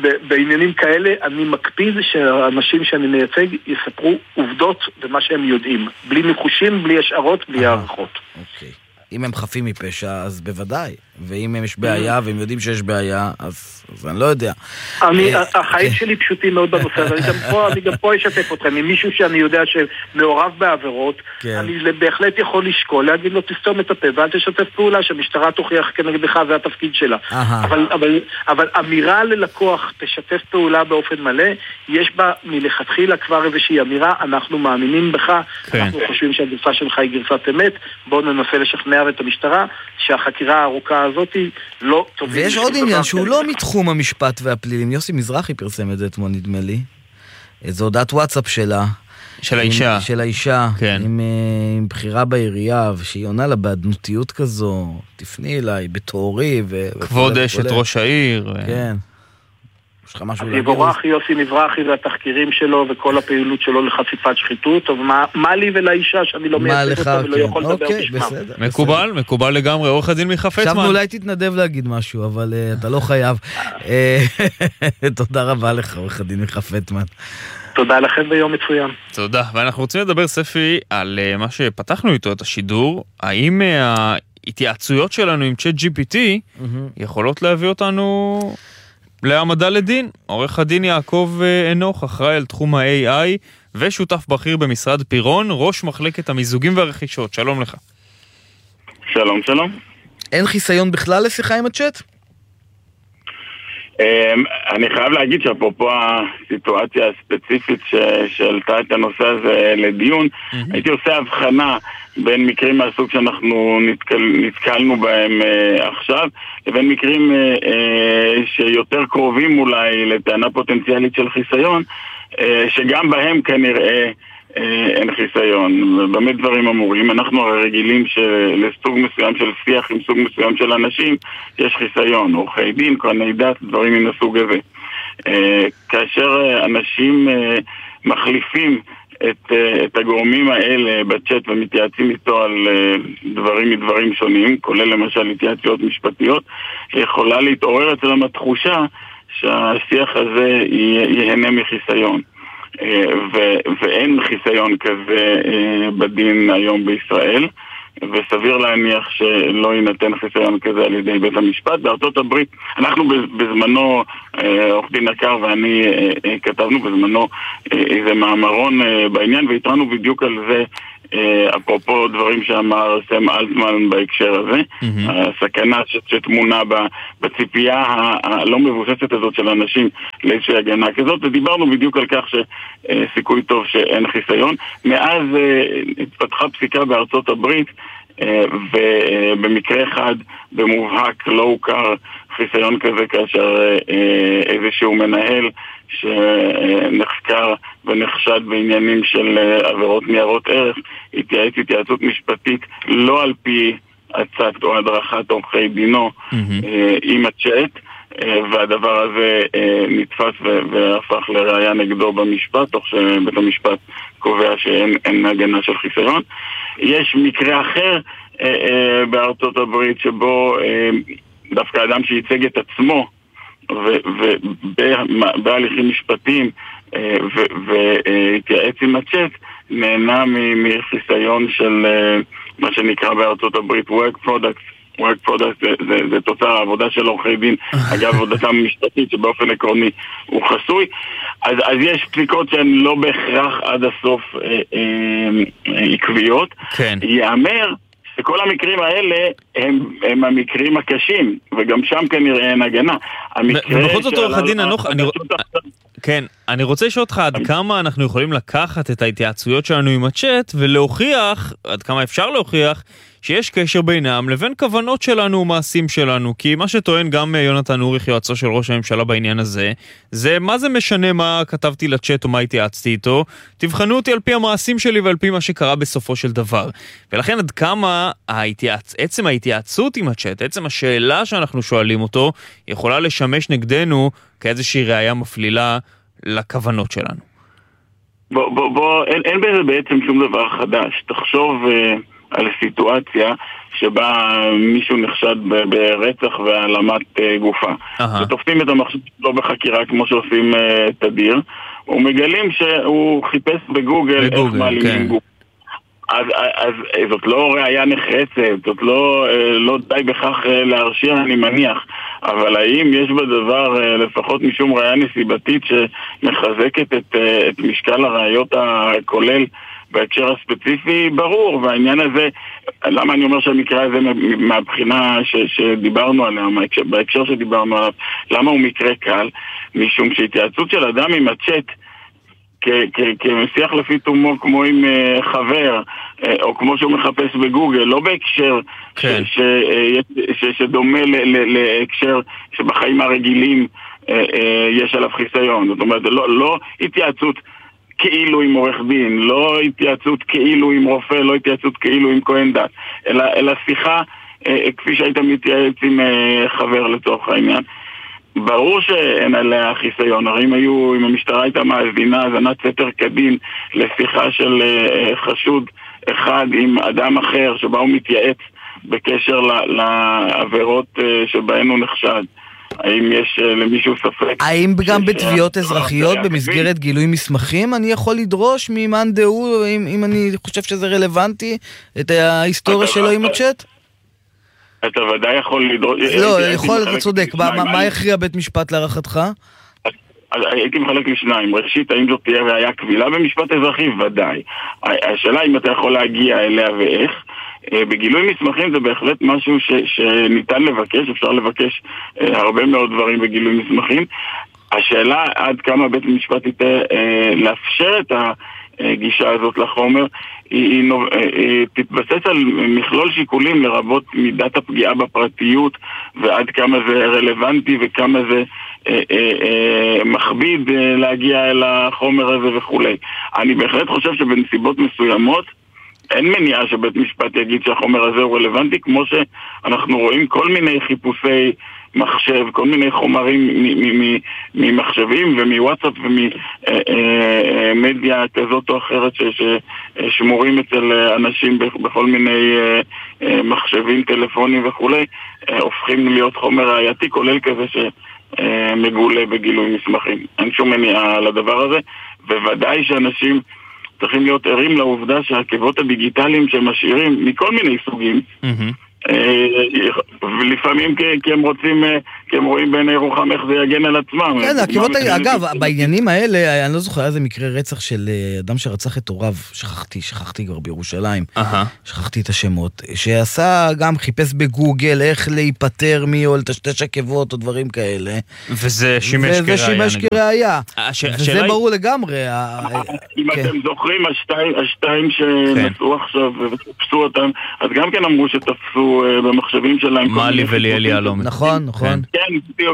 בעניינים כאלה אני מקפיד שהאנשים שאני מייצג יספרו עובדות ומה שהם יודעים, בלי ניחושים, בלי השערות, בלי הערכות. אוקיי. אם הם חפים מפשע, אז בוודאי. ואם יש בעיה, והם יודעים שיש בעיה, אז אני לא יודע. החיים שלי פשוטים מאוד בנושא הזה. אני גם פה אשתף אתכם. עם מישהו שאני יודע שמעורב בעבירות, אני בהחלט יכול לשקול, להגיד לו, תסתום את הפה, ואל תשתף פעולה, שהמשטרה תוכיח כנגדך, זה התפקיד שלה. אבל אמירה ללקוח, תשתף פעולה באופן מלא, יש בה מלכתחילה כבר איזושהי אמירה, אנחנו מאמינים בך, אנחנו חושבים שהגרסה שלך היא גרסת אמת, בואו ננסה לשכנע את המשטרה שהחקירה הארוכה הזאת לא טובה. ויש עוד עניין שהוא לא מתחום המשפט והפלילים. יוסי מזרחי פרסם את זה אתמול, נדמה לי. זו הודעת וואטסאפ שלה. של האישה. של האישה. כן. עם בחירה בעירייה, ושהיא עונה לה באדנותיות כזו, תפני אליי, בתאורי. כבוד אשת ראש העיר. כן. אז יבורך יוסי מזרחי והתחקירים שלו וכל הפעילות שלו לחשיפת שחיתות, אבל מה לי ולאישה שאני לא מייצג אותה ולא יכול לדבר בשמם. מקובל לגמרי. עורך הדין מיכה פטמן. עכשיו אולי תתנדב להגיד משהו, אבל אתה לא חייב. תודה רבה לך, עורך הדין מיכה פטמן. תודה לכם ויום מצוין. תודה. ואנחנו רוצים לדבר, ספי, על מה שפתחנו איתו את השידור. האם ההתייעצויות שלנו עם ChatGPT יכולות להביא אותנו להעמדה לדין? עורך הדין יעקב אנוך, אחראי על תחום ה-AI ושותף בכיר במשרד פירון, ראש מחלקת המיזוגים והרכישות. שלום לך. שלום, שלום. אין חיסיון בכלל לשיחה עם הצ'אט? אני חייב להגיד שאפרופו הסיטואציה הספציפית שעלתה את הנושא הזה לדיון, הייתי עושה הבחנה בין מקרים מהסוג שאנחנו נתקלנו בהם עכשיו, לבין מקרים שיותר קרובים אולי לטענה פוטנציאלית של חיסיון, שגם בהם כנראה אין חיסיון. באמת דברים אמורים. אנחנו הרי רגילים לסוג מסוים של שיח עם סוג מסוים של אנשים יש חיסיון, עורכי דין, כהני דת, דברים מן הסוג הזה. כאשר אנשים מחליפים את הגורמים האלה בצ'אט ומתייעצים איתו על דברים שונים, כולל למשל התייעצויות משפטיות, יכולה להתעורר אצלם התחושה שהשיח הזה ייהנה מחיסיון. ואין חיסיון כזה בדין היום בישראל, וסביר להניח שלא יינתן חיסיון כזה על ידי בית המשפט. בארצות הברית, אנחנו בזמנו, עורך דין יקר ואני כתבנו בזמנו איזה מאמרון בעניין, והתרענו בדיוק על זה, אפרופו דברים שאמר סם אלטמן בהקשר הזה, הסכנה שתמונה בציפייה הלא מבוססת הזאת של אנשים לאיזושהי הגנה כזאת, ודיברנו בדיוק על כך שסיכוי טוב שאין חיסיון. מאז התפתחה פסיקה בארצות הברית, ובמקרה אחד במובהק לא הוכר חיסיון כזה, כאשר איזשהו מנהל שנחקר ונחשד בעניינים של עבירות ניירות ערך התייעץ התייעצות משפטית לא על פי הצעת או הדרכת עורכי דינו עם הצ'אט, והדבר הזה נתפס והפך לראיה נגדו במשפט, תוך שבית המשפט קובע שאין הגנה של חיסיון. יש מקרה אחר בארצות הברית שבו דווקא אדם שייצג את עצמו ובהליכים משפטיים והתייעץ עם הצ'אט נהנה מחיסיון של מה שנקרא בארצות הברית work product, זה תוצר העבודה של עורכי דין, אגב עבודתם המשפטית שבאופן עקרוני הוא חסוי. אז יש פסיקות שהן לא בהכרח עד הסוף עקביות. יאמר שכל המקרים האלה הם המקרים הקשים, וגם שם כנראה אין הגנה. ובכל זאת עורך הדין אנוך, אני רוצה לשאול אותך עד כמה אנחנו יכולים לקחת את ההתייעצויות שלנו עם הצ'אט ולהוכיח, עד כמה אפשר להוכיח, שיש קשר בינם לבין כוונות שלנו ומעשים שלנו, כי מה שטוען גם יונתן אוריך, יועצו של ראש הממשלה בעניין הזה, זה מה זה משנה מה כתבתי לצ'אט או מה התייעצתי איתו, תבחנו אותי על פי המעשים שלי ועל פי מה שקרה בסופו של דבר. ולכן עד כמה עצם ההתייעצות עם הצ'אט, עצם השאלה שאנחנו שואלים אותו, יכולה לשמש נגדנו כאיזושהי ראיה מפלילה לכוונות שלנו. אין בזה בעצם שום דבר חדש. תחשוב על סיטואציה שבה מישהו נחשד ברצח והעלמת גופה. ותופסים את המחשב שלו בחקירה כמו שעושים תדיר, ומגלים שהוא חיפש בגוגל איך מעלימים גופה. אז זאת לא ראייה נחרצת, זאת לא די בכך להרשיע, אני מניח, אבל האם יש בדבר לפחות משום ראייה נסיבתית שמחזקת את משקל הראיות הכולל בהקשר הספציפי? ברור, והעניין הזה, למה אני אומר שהמקרה הזה מהבחינה שדיברנו עליה, בהקשר שדיברנו עליו, למה הוא מקרה קל? משום שהתייעצות של אדם עם הצ'אט כמשיח לפי תומו כמו עם חבר, או כמו שהוא מחפש בגוגל, לא בהקשר שדומה להקשר שבחיים הרגילים יש עליו חיסיון. זאת אומרת, לא התייעצות כאילו עם עורך דין, לא התייעצות כאילו עם רופא, לא התייעצות כאילו עם כהן דת, אלא שיחה כפי שהיית מתייעץ עם חבר לצורך העניין. ברור שאין עליה חיסיון, הרי אם המשטרה הייתה מאזינה האזנת סתר כדין לשיחה של חשוד אחד עם אדם אחר שבה הוא מתייעץ בקשר לעבירות שבהן הוא נחשד, האם יש למישהו ספק? האם גם בתביעות אזרחיות במסגרת גילוי מסמכים אני יכול לדרוש ממאן דהוא, אם אני חושב שזה רלוונטי, את ההיסטוריה שלו עם הצ'אט? אתה ודאי יכול לדרוש... לא, אתה צודק. מה יכריע בית משפט להערכתך? הייתי מחלק לשניים. ראשית, האם זאת תהיה ראייה קבילה במשפט אזרחי? ודאי. השאלה אם אתה יכול להגיע אליה ואיך. בגילוי מסמכים זה בהחלט משהו שניתן לבקש, אפשר לבקש הרבה מאוד דברים בגילוי מסמכים. השאלה עד כמה בית המשפט לאפשר את הגישה הזאת לחומר, היא תתבסס על מכלול שיקולים לרבות מידת הפגיעה בפרטיות ועד כמה זה רלוונטי וכמה זה מכביד להגיע אל החומר הזה וכולי. אני בהחלט חושב שבנסיבות מסוימות אין מניעה שבית משפט יגיד שהחומר הזה הוא רלוונטי, כמו שאנחנו רואים כל מיני חיפושי מחשב, כל מיני חומרים ממחשבים ומוואטסאפ וממדיה כזאת או אחרת ששמורים אצל אנשים בכל מיני מחשבים, טלפונים וכולי, הופכים להיות חומר ראייתי, כולל כזה שמגולה בגילוי מסמכים. אין שום מניעה לדבר הזה, וודאי שאנשים צריכים להיות ערים לעובדה שהעקבות הדיגיטליים שהם משאירים מכל מיני סוגים, ולפעמים כי הם רוצים, כי הם רואים בעיני רוחם איך זה יגן על עצמם. כן, העקבות, אגב, בעניינים האלה, אני לא זוכר איזה מקרה רצח של אדם שרצח את הוריו, שכחתי כבר בירושלים, שכחתי את השמות, שעשה גם חיפש בגוגל איך להיפטר או לטשטש עקבות או דברים כאלה. וזה שימש כראיה. וזה ברור לגמרי. אם אתם זוכרים, השתיים שנסעו עכשיו ותפסו אותם, אז גם כן אמרו שתפסו במחשבים שלהם. מאלי וליאל יהלום. נכון. כן, בדיוק.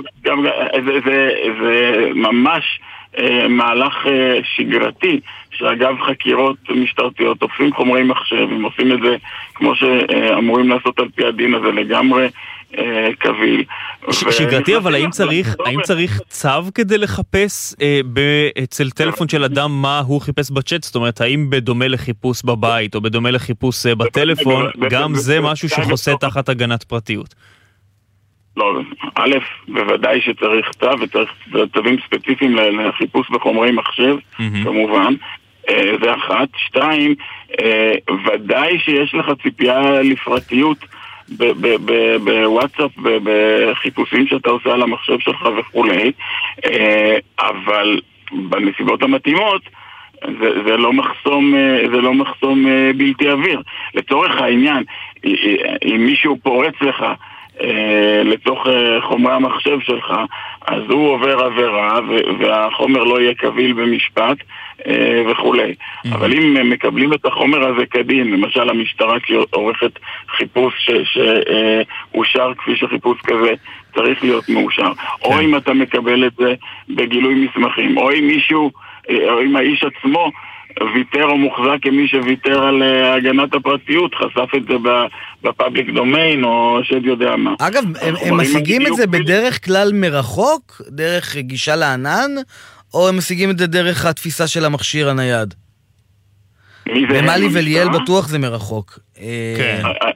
זה ממש מהלך שגרתי, שאגב חקירות משטרתיות תופסים חומרי מחשב, הם עושים את זה כמו שאמורים לעשות על פי הדין הזה לגמרי קביל. שגרתי, אבל האם צריך צו כדי לחפש אצל טלפון של אדם מה הוא חיפש בצ'אט? זאת אומרת, האם בדומה לחיפוש בבית או בדומה לחיפוש בטלפון, גם זה משהו שחוסה תחת הגנת פרטיות? לא, א', בוודאי שצריך צו, וצריך צווים ספציפיים לחיפוש בחומרי מחשב, כמובן. זה אחת. שתיים, ודאי שיש לך ציפייה לפרטיות בוואטסאפ, בחיפושים שאתה עושה על המחשב שלך וכולי, אבל בנסיבות המתאימות זה לא מחסום בלתי עביר. לצורך העניין, אם מישהו פורץ לך לתוך חומרי המחשב שלך, אז הוא עובר עבירה והחומר לא יהיה קביל במשפט וכולי. אבל אם מקבלים את החומר הזה כדין, למשל המשטרה עורכת חיפוש שאושר כפי שחיפוש כזה צריך להיות מאושר, או אם אתה מקבל את זה בגילוי מסמכים, או אם מישהו, או אם האיש עצמו ויתר או מוחזק כמי שוויתר על הגנת הפרטיות, חשף את זה בפאבליק דומיין או שד יודע מה. אגב, הם משיגים את זה בדרך כלל מרחוק, דרך גישה לענן, או הם משיגים את זה דרך התפיסה של המכשיר הנייד? ומאלי וליאל בטוח זה מרחוק.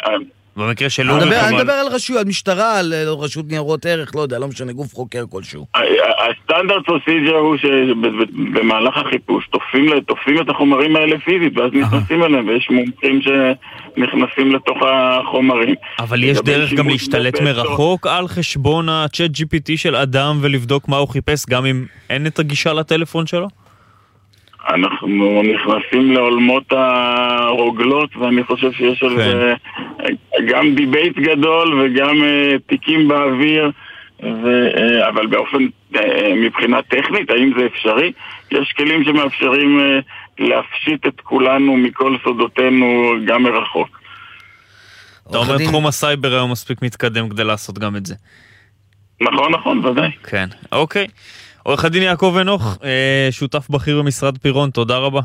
במקרה שלא... אני מדבר על רשויות, משטרה, על רשות ניירות ערך, לא יודע, לא משנה, גוף חוקר כלשהו. הסטנדרט פרוסיג'ר הוא שבמהלך החיפוש תופסים את החומרים האלה פיזית, ואז נכנסים אליהם, ויש מומחים שנכנסים לתוך החומרים. אבל יש דרך גם להשתלט מרחוק על חשבון ה-Chat GPT של אדם ולבדוק מה הוא חיפש, גם אם אין את הגישה לטלפון שלו? אנחנו נכנסים לעולמות הרוגלות, ואני חושב שיש על זה גם דיבייט גדול וגם תיקים באוויר, אבל באופן מבחינה טכנית, האם זה אפשרי? יש כלים שמאפשרים להפשיט את כולנו מכל סודותינו גם מרחוק. אתה אומר תחום הסייבר היום מספיק מתקדם כדי לעשות גם את זה. נכון, ודאי. כן, אוקיי. עורך הדין יעקב אנוך, שותף בכיר במשרד פירון, תודה רבה.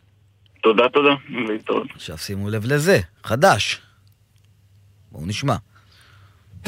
תודה. להתראות. עכשיו שימו לב לזה, חדש. בואו נשמע.